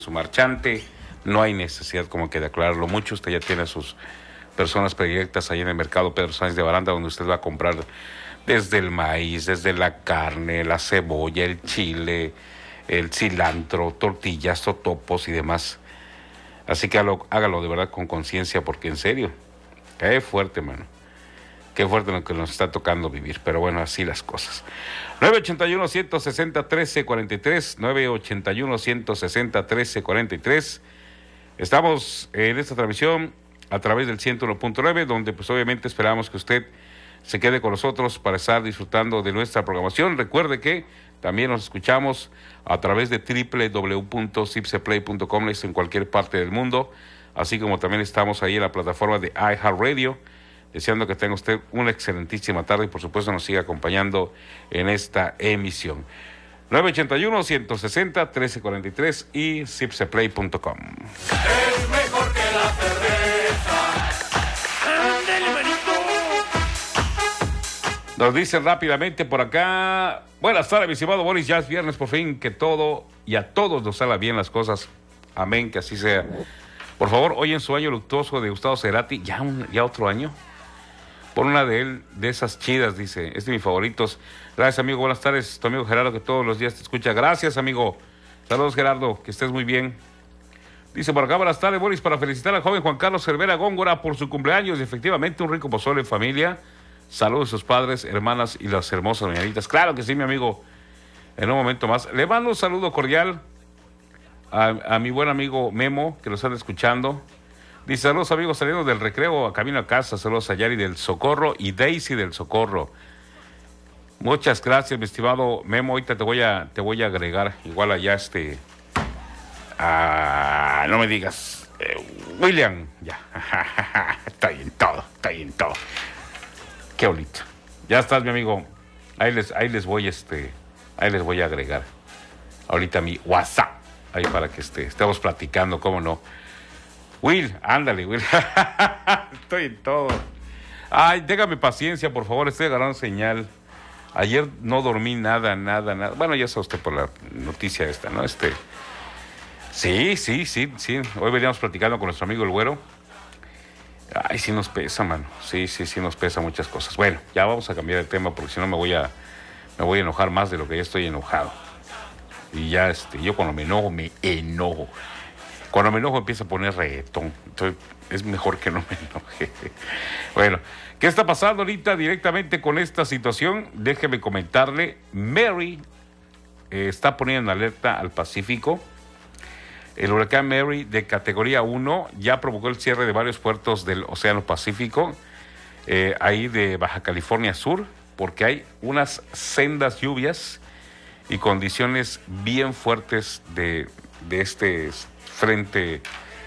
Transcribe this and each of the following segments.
su marchante, no hay necesidad como que de aclararlo mucho. Usted ya tiene a sus personas predilectas ahí en el mercado Pedro Sáenz de Baranda, donde usted va a comprar desde el maíz, desde la carne, la cebolla, el chile, el cilantro, tortillas, totopos y demás. Así que hágalo de verdad con conciencia, porque en serio, qué fuerte, mano. Qué fuerte lo que nos está tocando vivir, pero bueno, así las cosas. 981-160-1343, 981-160-1343. Estamos en esta transmisión a través del 101.9, donde pues obviamente esperamos que usted se quede con nosotros para estar disfrutando de nuestra programación. Recuerde que también nos escuchamos a través de www.cipseplay.com en cualquier parte del mundo, así como también estamos ahí en la plataforma de iHeartRadio. Deseando que tenga usted una excelentísima tarde y por supuesto nos siga acompañando en esta emisión. 981-160-1343 y cipseplay.com. Es mejor que la cerveza. ¡Ándale, manito! Nos dicen rápidamente por acá: buenas tardes, mi estimado Boris, ya es viernes, por fin, que todo y a todos nos salgan bien las cosas. Amén, que así sea. Por favor, hoy en su año luctuoso de Gustavo Cerati, ya otro año. Por una de esas chidas, dice, es de mis favoritos. Gracias, amigo, buenas tardes. Tu amigo Gerardo, que todos los días te escucha. Gracias, amigo. Saludos, Gerardo, que estés muy bien. Dice por acá: buenas tardes, Boris, para felicitar al joven Juan Carlos Cervera Góngora por su cumpleaños. Y efectivamente, un rico pozole en familia. Saludos a sus padres, hermanas y las hermosas mañanitas. Claro que sí, mi amigo. En un momento más. Le mando un saludo cordial a mi buen amigo Memo, que nos anda escuchando. Dice: saludos, amigos, saliendo del recreo a camino a casa. Saludos a Yari del Socorro y Daisy del Socorro. Muchas gracias, mi estimado Memo. Ahorita te voy a agregar. Igual allá no me digas. William, ya. Está ahí en todo. Qué bonito. Ya estás, mi amigo. Ahí les voy a agregar ahorita mi WhatsApp. Ahí para que estemos platicando, cómo no. Will, ándale, Will. Estoy en todo. Ay, déjame paciencia, por favor, estoy agarrando señal. Ayer no dormí nada. Bueno, ya sabe usted por la noticia esta, ¿no? Sí. Hoy veníamos platicando con nuestro amigo el Güero. Ay, sí nos pesa, mano. Sí nos pesa muchas cosas. Bueno, ya vamos a cambiar de tema, porque si no me voy a enojar más de lo que ya estoy enojado. Y ya, yo cuando me enojo. Cuando me enojo empiezo a poner reggaetón. Entonces es mejor que no me enoje. Bueno, ¿qué está pasando ahorita directamente con esta situación? Déjeme comentarle. Mary está poniendo en alerta al Pacífico. El huracán Mary, de categoría 1, ya provocó el cierre de varios puertos del Océano Pacífico, ahí de Baja California Sur, porque hay unas sendas lluvias y condiciones bien fuertes de este frente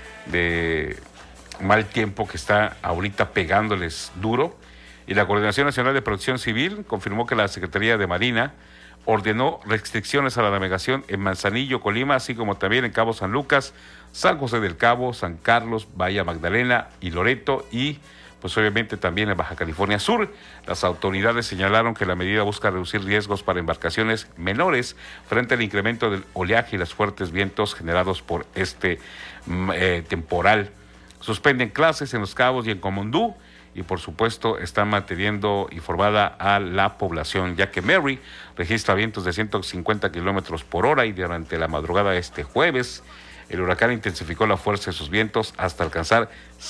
de mal tiempo que está ahorita pegándoles duro. Y la Coordinación Nacional de Protección Civil confirmó que la Secretaría de Marina ordenó restricciones a la navegación en Manzanillo, Colima, así como también en Cabo San Lucas, San José del Cabo, San Carlos, Bahía Magdalena y Loreto, y pues obviamente también en Baja California Sur. Las autoridades señalaron que la medida busca reducir riesgos para embarcaciones menores frente al incremento del oleaje y los fuertes vientos generados por este temporal. Suspenden clases en Los Cabos y en Comondú, y por supuesto están manteniendo informada a la población, ya que Mary registra vientos de 150 kilómetros por hora, y durante la madrugada de este jueves el huracán intensificó la fuerza de sus vientos hasta alcanzar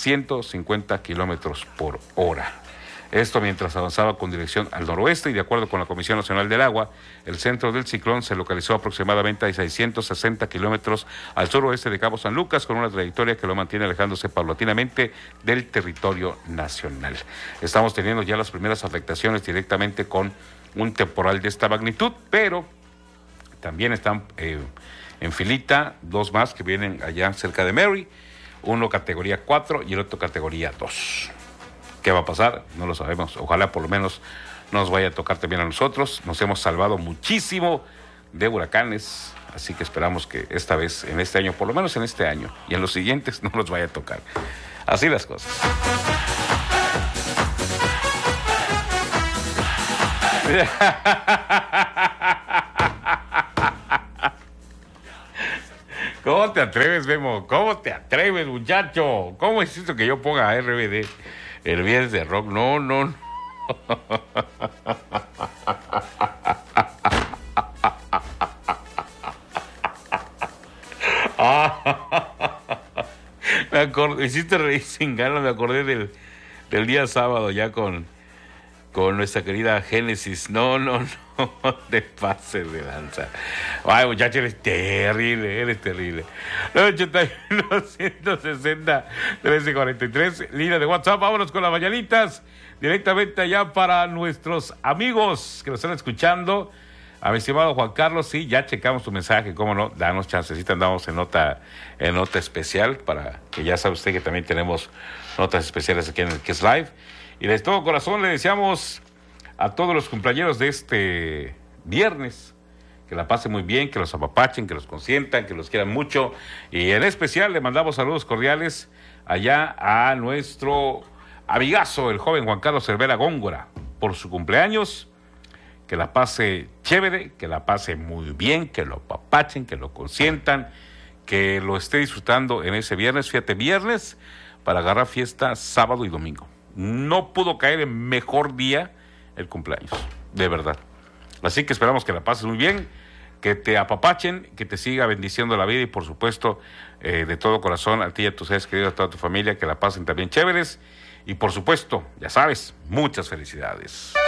150 kilómetros por hora. Esto mientras avanzaba con dirección al noroeste, y de acuerdo con la Comisión Nacional del Agua, el centro del ciclón se localizó aproximadamente a 660 kilómetros al suroeste de Cabo San Lucas, con una trayectoria que lo mantiene alejándose paulatinamente del territorio nacional. Estamos teniendo ya las primeras afectaciones directamente con un temporal de esta magnitud, pero también están en filita dos más que vienen allá cerca de Mary, uno categoría 4 y el otro categoría 2. ¿Qué va a pasar? No lo sabemos. Ojalá por lo menos nos vaya a tocar también a nosotros. Nos hemos salvado muchísimo de huracanes, así que esperamos que esta vez, en este año, por lo menos en este año y en los siguientes, no nos vaya a tocar. Así las cosas. ¿Cómo te atreves, Memo? ¿Cómo te atreves, muchacho? ¿Cómo es esto que yo ponga a RBD el viernes de rock? No, no, no. Me acordé, hiciste reír sin ganas, me acordé del día sábado ya con nuestra querida Génesis. No, no, no, te pases de lanza. Ay, muchacho, eres terrible. 981-160-1343, línea de WhatsApp. Vámonos con las mañanitas, directamente allá para nuestros amigos que nos están escuchando. A mi estimado Juan Carlos, sí, ya checamos tu mensaje, cómo no, danos chancecita, andamos en nota especial, para que ya sabe usted que también tenemos notas especiales aquí en el Kiss Live. Y de todo corazón le deseamos a todos los cumpleaños de este viernes que la pasen muy bien, que los apapachen, que los consientan, que los quieran mucho. Y en especial le mandamos saludos cordiales allá a nuestro amigazo, el joven Juan Carlos Cervera Góngora, por su cumpleaños. Que la pase chévere, que la pase muy bien, que lo apapachen, que lo consientan, que lo esté disfrutando en ese viernes. Fíjate, viernes para agarrar fiesta sábado y domingo. No pudo caer en mejor día el cumpleaños, de verdad. Así que esperamos que la pases muy bien, que te apapachen, que te siga bendiciendo la vida y por supuesto, de todo corazón, a ti y a tus seres queridos, a toda tu familia, que la pasen también chéveres. Y por supuesto, ya sabes, muchas felicidades.